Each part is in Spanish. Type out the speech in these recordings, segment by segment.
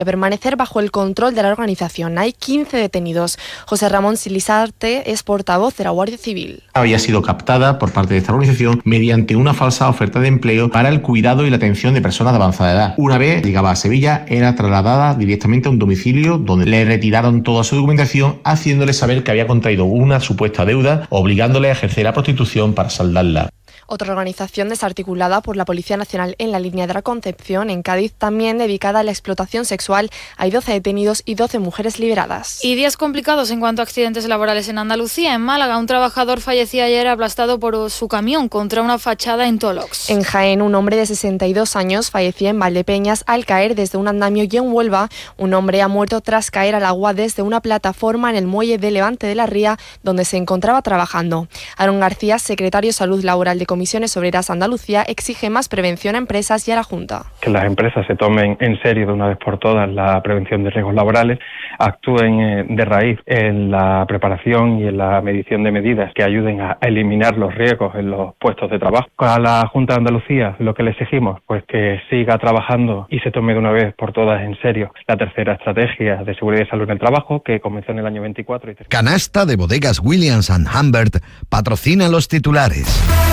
permanecer bajo el control de la organización. Hay 15 detenidos. José Ramón Silisarte es portavoz de la Guardia Civil. Había sido captada por parte de esta organización mediante una falsa oferta de empleo para el cuidado y la atención de personas de avanzada edad. Una vez llegaba a Sevilla, era trasladada directamente a un domicilio donde le retiraron toda su documentación, haciéndole saber que había contraído una supuesta deuda, obligándole a ejercer la prostitución para saldarla. Otra organización desarticulada por la Policía Nacional en la línea de la Concepción, en Cádiz, también dedicada a la explotación sexual. Hay 12 detenidos y 12 mujeres liberadas. Y días complicados en cuanto a accidentes laborales en Andalucía. En Málaga, un trabajador fallecía ayer aplastado por su camión contra una fachada en Tolox. En Jaén, un hombre de 62 años fallecía en Valdepeñas al caer desde un andamio, y en Huelva, un hombre ha muerto tras caer al agua desde una plataforma en el muelle de Levante de la Ría, donde se encontraba trabajando. Aarón García, secretario de Salud Laboral de Comisiones Obreras Andalucía, exige más prevención a empresas y a la Junta. Que las empresas se tomen en serio de una vez por todas la prevención de riesgos laborales, actúen de raíz en la preparación y en la medición de medidas que ayuden a eliminar los riesgos en los puestos de trabajo. A la Junta de Andalucía lo que le exigimos, pues que siga trabajando y se tome de una vez por todas en serio la tercera estrategia de seguridad y salud en el trabajo, que comenzó en el año 24. Canasta de Bodegas Williams & Humbert patrocina los titulares.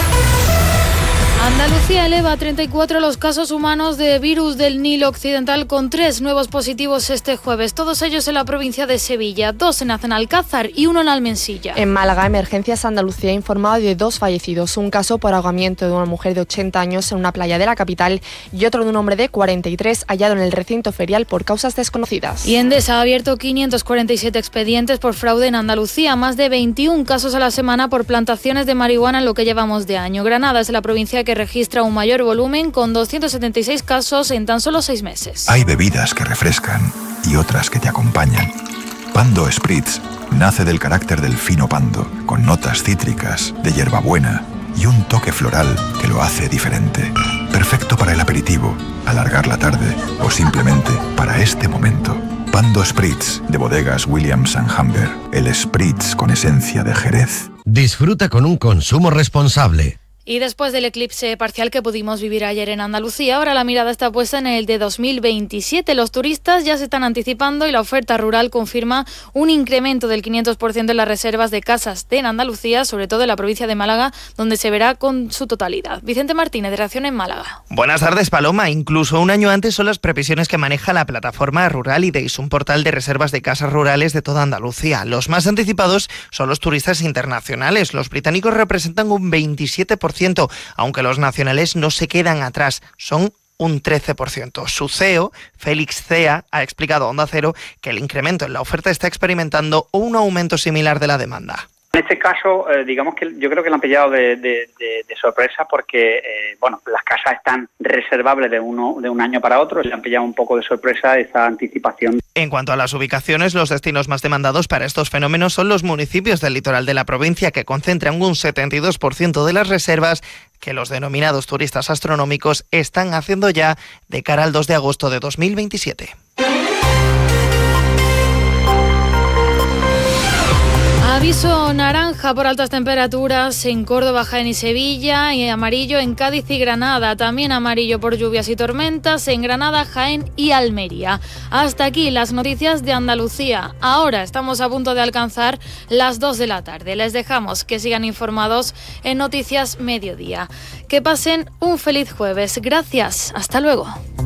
Andalucía eleva a 34 los casos humanos de virus del Nilo Occidental, con 3 nuevos positivos este jueves, todos ellos en la provincia de Sevilla, 2 en Alcázar y 1 en Almensilla. En Málaga, Emergencias Andalucía ha informado de 2 fallecidos, un caso por ahogamiento de una mujer de 80 años en una playa de la capital y otro de un hombre de 43 hallado en el recinto ferial por causas desconocidas. Y Endesa ha abierto 547 expedientes por fraude en Andalucía, más de 21 casos a la semana por plantaciones de marihuana en lo que llevamos de año. Granada es la provincia que registra un mayor volumen, con 276 casos en tan solo 6 meses. Hay bebidas que refrescan y otras que te acompañan. Pando Spritz nace del carácter del fino pando, con notas cítricas, de hierbabuena y un toque floral que lo hace diferente. Perfecto para el aperitivo, alargar la tarde o simplemente para este momento. Pando Spritz, de Bodegas Williams & Humbert. El Spritz con esencia de Jerez. Disfruta con un consumo responsable. Y después del eclipse parcial que pudimos vivir ayer en Andalucía, ahora la mirada está puesta en el de 2027. Los turistas ya se están anticipando y la oferta rural confirma un incremento del 500% en las reservas de casas en Andalucía, sobre todo en la provincia de Málaga, donde se verá con su totalidad. Vicente Martínez, de Reacción en Málaga. Buenas tardes, Paloma. Incluso un año antes son las previsiones que maneja la plataforma Rural Ideis, un portal de reservas de casas rurales de toda Andalucía. Los más anticipados son los turistas internacionales. Los británicos representan un 27%. Aunque los nacionales no se quedan atrás, son un 13%. Su CEO, Félix Cea, ha explicado a Onda Cero que el incremento en la oferta está experimentando un aumento similar de la demanda. En este caso, digamos que yo creo que lo han pillado de sorpresa porque, las casas están reservables de un año para otro. Le han pillado un poco de sorpresa esa anticipación. En cuanto a las ubicaciones, los destinos más demandados para estos fenómenos son los municipios del litoral de la provincia, que concentran un 72% de las reservas que los denominados turistas astronómicos están haciendo ya de cara al 2 de agosto de 2027. Aviso naranja por altas temperaturas en Córdoba, Jaén y Sevilla, y amarillo en Cádiz y Granada. También amarillo por lluvias y tormentas en Granada, Jaén y Almería. Hasta aquí las noticias de Andalucía. Ahora estamos a punto de alcanzar las 2 de la tarde. Les dejamos que sigan informados en Noticias Mediodía. Que pasen un feliz jueves. Gracias. Hasta luego.